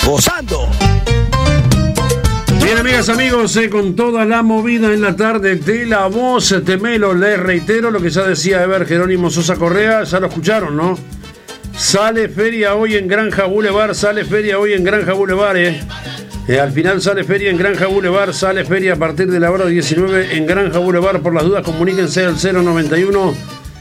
gozando. Bien, amigas, amigos, con toda la movida en la tarde de La Voz, Temelo, les reitero lo que ya decía Ever Jerónimo Sosa Correa, ya lo escucharon, ¿no? Sale feria hoy en Granja Boulevard, al final sale feria en Granja Boulevard, sale feria a partir de la hora 19 en Granja Boulevard. Por las dudas, comuníquense al 091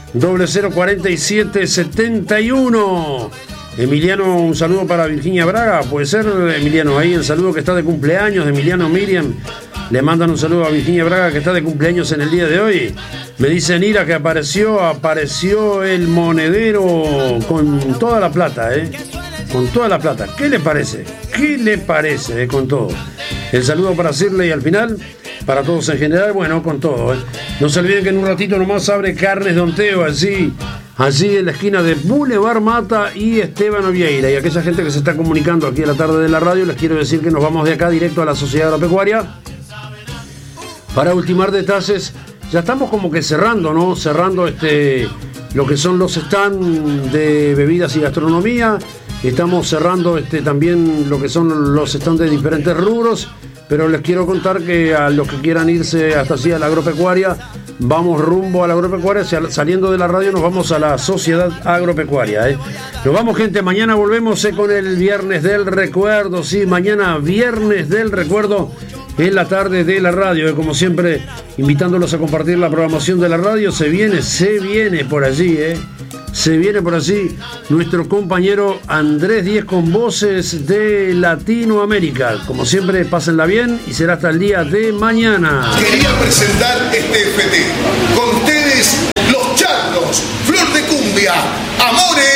0047 71. Emiliano, un saludo para Virginia Braga, puede ser, Emiliano, ahí el saludo que está de cumpleaños de Emiliano Miriam. Le mandan un saludo a Virginia Braga, que está de cumpleaños en el día de hoy. Me dice Nira que apareció el monedero con toda la plata, con toda la plata. ¿Qué le parece? Con todo. El saludo para Shirley al final, para todos en general, bueno, con todo, No se olviden que en un ratito nomás abre Carnes Don Teo, allí en la esquina de Boulevard Mata y Esteban Ovieira. Y aquella gente que se está comunicando aquí a la tarde de la radio, les quiero decir que nos vamos de acá directo a la Sociedad Agropecuaria para ultimar detalles. Ya estamos como que cerrando, ¿no? Cerrando lo que son los stands de bebidas y gastronomía. Estamos cerrando también lo que son los stands de diferentes rubros. Pero les quiero contar que a los que quieran irse hasta así a la agropecuaria, vamos rumbo a la agropecuaria. Saliendo de la radio nos vamos a la Sociedad Agropecuaria. Nos vamos, gente. Mañana volvemos con el Viernes del Recuerdo. Sí, mañana Viernes del Recuerdo en la tarde de la radio. Como siempre, invitándolos a compartir la programación de la radio. Se viene por allí, Se viene por allí nuestro compañero Andrés Díez con voces de Latinoamérica. Como siempre, pásenla bien y será hasta el día de mañana. Quería presentar este FT. Con ustedes, los charlos, Flor de Cumbia, Amores.